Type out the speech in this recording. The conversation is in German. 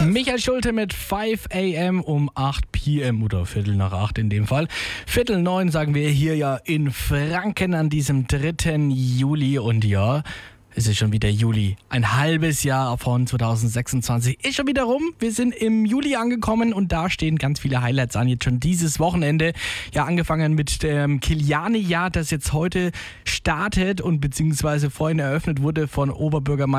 Michael Schulte mit 5 a.m. um 8 p.m. oder Viertel nach 8 in dem Fall. Viertel 9 sagen wir hier ja in Franken an diesem 3. Juli. Und ja, es ist schon wieder Juli. Ein halbes Jahr von 2026 ist schon wieder rum. Wir sind im Juli angekommen und da stehen ganz viele Highlights an. Jetzt schon dieses Wochenende. Ja, angefangen mit dem Kiliani-Jahr, das jetzt heute startet und beziehungsweise vorhin eröffnet wurde von Oberbürgermeister